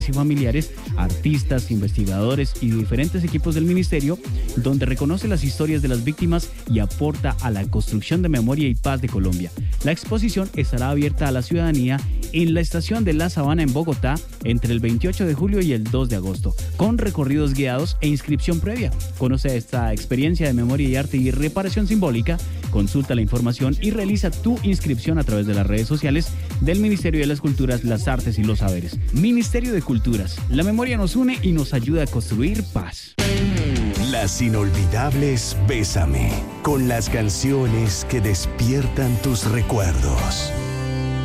y familiares, artistas, investigadores y diferentes equipos del ministerio, donde reconoce las historias de las víctimas y aporta a la construcción de memoria y paz de Colombia. La exposición estará abierta a la ciudadanía en la estación de La Sabana en Bogotá entre el 28 de julio y el 2 de agosto, con recorridos guiados e inscripción previa. Conoce esta experiencia de memoria y arte y reparación simbólica, consulta la información y realiza tu inscripción a través de las redes sociales del Ministerio de las Culturas, las Artes y los Saberes. Ministerio de Culturas, la memoria nos une y nos ayuda a construir paz. Las inolvidables Bésame, con las canciones que despiertan tus recuerdos.